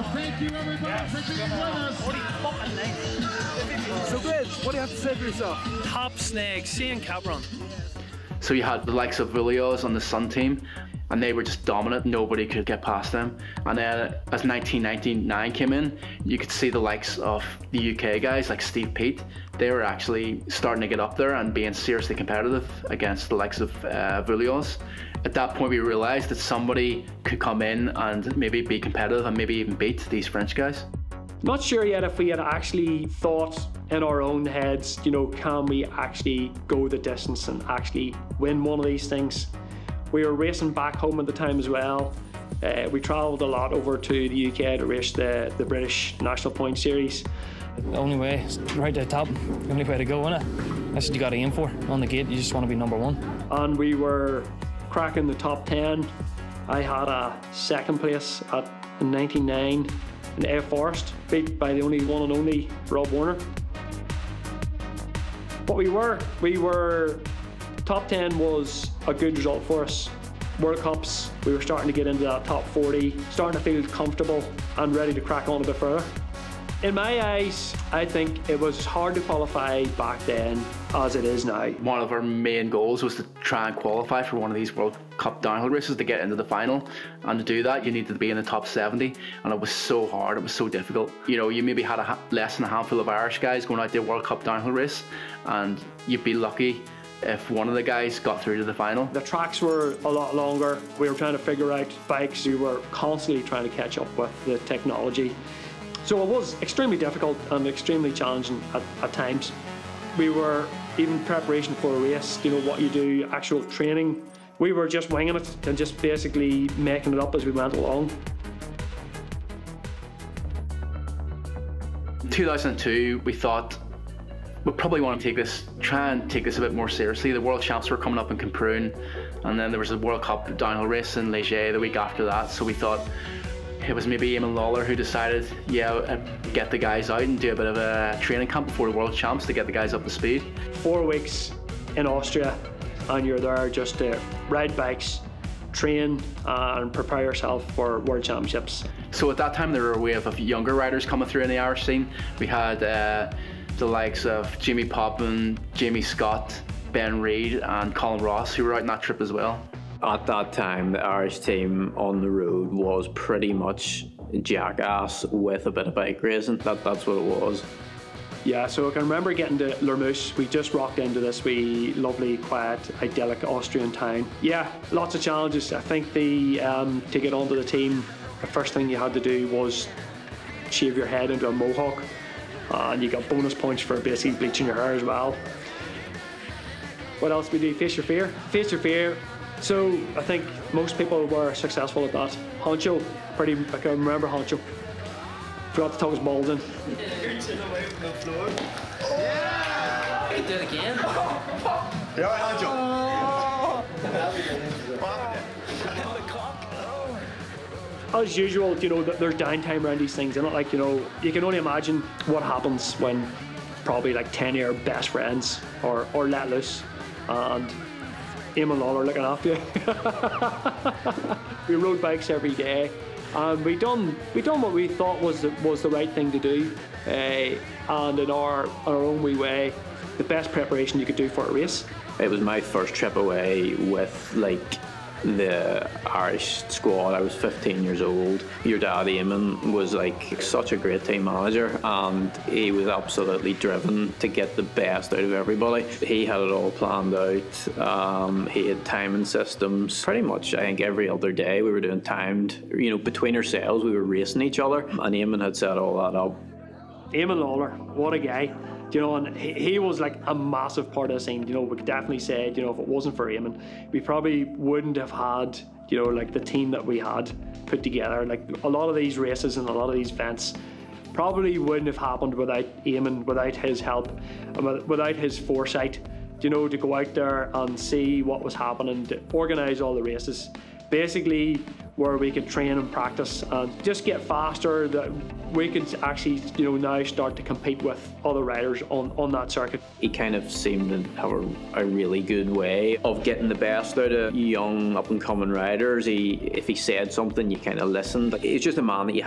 Thank you, everybody, for being with us. So, Glenn, what do you have to say for yourself? Top snag, Shane Capron. So you had the likes of Villiers on the Sun team, and they were just dominant. Nobody could get past them. And then as 1999 came in, you could see the likes of the UK guys like Steve Peat. They were actually starting to get up there and being seriously competitive against the likes of Villiers. At that point, we realised that somebody could come in and maybe be competitive and maybe even beat these French guys. Not sure yet if we had actually thought in our own heads, can we actually go the distance and actually win one of these things? We were racing back home at the time as well. We travelled a lot over to the UK to race the British National Point Series. The only way is right to the top, the only way to go, innit? That's what you got to aim for. On the gate, you just want to be number one. And we were cracking the top 10. I had a second place in 99 in Air Forest, beat by the only one and only Rob Warner. But we were top 10 was a good result for us. World Cups, we were starting to get into that top 40, starting to feel comfortable and ready to crack on a bit further. In my eyes, I think it was as hard to qualify back then as it is now. One of our main goals was to try and qualify for one of these World Cup downhill races to get into the final. And to do that, you needed to be in the top 70. And it was so hard, it was so difficult. You maybe had less than a handful of Irish guys going out to a World Cup downhill race, and you'd be lucky if one of the guys got through to the final. The tracks were a lot longer. We were trying to figure out bikes. We were constantly trying to catch up with the technology. So it was extremely difficult and extremely challenging at times. We were, even preparation for a race, what you do, actual training, we were just winging it and just basically making it up as we went along. In 2002, we thought we probably want to try and take this a bit more seriously. The World Champs were coming up in Camprun, and then there was a World Cup downhill race in Ligier the week after that, so we thought it was maybe Eamon Lawler who decided, get the guys out and do a bit of a training camp before the World Champs to get the guys up to speed. 4 weeks in Austria, and you're there just to ride bikes, train and prepare yourself for World Championships. So at that time there were a wave of younger riders coming through in the Irish scene. We had the likes of Jamie Popham, Jamie Scott, Ben Reid and Colin Ross who were out on that trip as well. At that time, the Irish team on the road was pretty much jackass with a bit of bike racing. That's what it was. Yeah, so I can remember getting to Lormus. We just rocked into this wee lovely, quiet, idyllic Austrian town. Yeah, lots of challenges. I think to get onto the team, the first thing you had to do was shave your head into a mohawk, and you got bonus points for basically bleaching your hair as well. What else we do? Face your fear. Face your fear. So I think most people were successful at that. Honcho, I can remember Honcho. Forgot to tuck his balls in. Reaching away from the floor. Yeah! You do it again. Yeah, Honcho. As usual, there's downtime around these things, isn't it? You can only imagine what happens when probably 10 of your best friends or let loose, and Eamon Lawler looking after you. We rode bikes every day, and we done what we thought was the right thing to do, and in our own wee way, the best preparation you could do for a race. It was my first trip away with the Irish squad. I was 15 years old. Your dad Eamon was such a great team manager, and he was absolutely driven to get the best out of everybody. He had it all planned out. He had timing systems. Pretty much I think every other day we were doing timed, between ourselves we were racing each other, and Eamon had set all that up. Eamon Lawler, what a guy. And he was a massive part of the scene. We could definitely say, if it wasn't for Eamon, we probably wouldn't have had, the team that we had put together. A lot of these races and a lot of these events probably wouldn't have happened without Eamon, without his help, and without his foresight, to go out there and see what was happening, to organise all the races. Basically, where we could train and practice and just get faster, that we could actually, now start to compete with other riders on that circuit. He kind of seemed to have a really good way of getting the best out of young up-and-coming riders. If he said something, you kind of listened. He's just a man that you